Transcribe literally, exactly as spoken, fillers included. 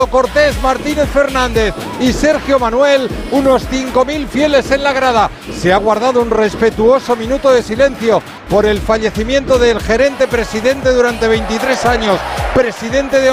Cortés, Martínez Fernández y Sergio Manuel, unos cinco mil fieles en la grada. Se ha guardado un respetuoso minuto de silencio por el fallecimiento del gerente presidente durante veintitrés años, presidente de